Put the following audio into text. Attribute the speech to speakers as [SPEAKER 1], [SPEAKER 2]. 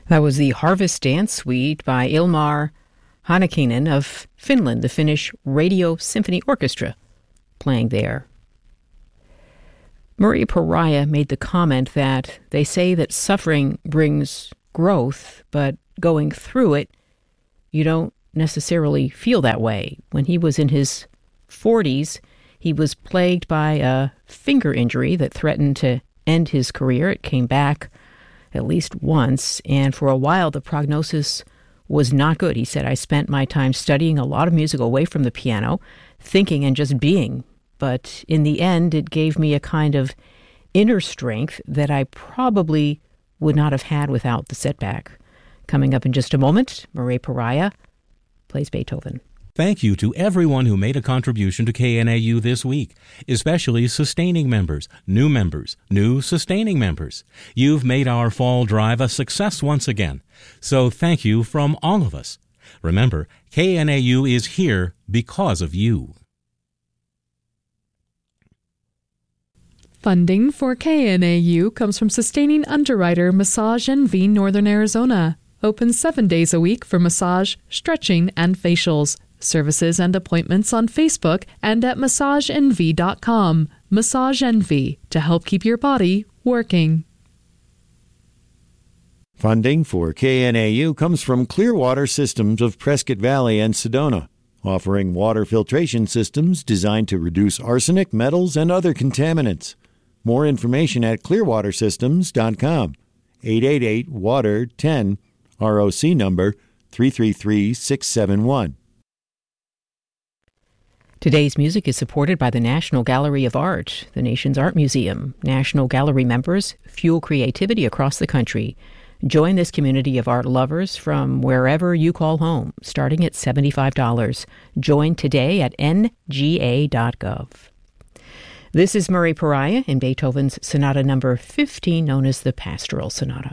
[SPEAKER 1] That was the Harvest Dance Suite by Ilmar Hanakinen of Finland, the Finnish Radio Symphony Orchestra, playing there. Maria Pariah made the comment that they say that suffering brings growth, but going through it, you don't necessarily feel that way. When he was in his 40s, he was plagued by a finger injury that threatened to end his career. It came back at least once, and for a while the prognosis was not good. He said, I spent my time studying a lot of music away from the piano, thinking and just being. But in the end, it gave me a kind of inner strength that I probably would not have had without the setback. Coming up in just a moment, Maria Pariah plays Beethoven.
[SPEAKER 2] Thank you to everyone who made a contribution to KNAU this week, especially sustaining members, new sustaining members. You've made our fall drive a success once again. So thank you from all of us. Remember, KNAU is here because of you.
[SPEAKER 3] Funding for KNAU comes from sustaining underwriter Massage Envy Northern Arizona. Open 7 days a week for massage, stretching, and facials. Services and appointments on Facebook and at massageenvy.com. Massage Envy, to help keep your body working.
[SPEAKER 4] Funding for KNAU comes from Clearwater Systems of Prescott Valley and Sedona, offering water filtration systems designed to reduce arsenic, metals, and other contaminants. More information at clearwatersystems.com. 888-WATER-10, ROC number 333671.
[SPEAKER 1] Today's music is supported by the National Gallery of Art, the nation's art museum. National Gallery members fuel creativity across the country. Join this community of art lovers from wherever you call home, starting at $75. Join today at nga.gov. This is Maria Pariah in Beethoven's Sonata number 15, known as the Pastoral Sonata.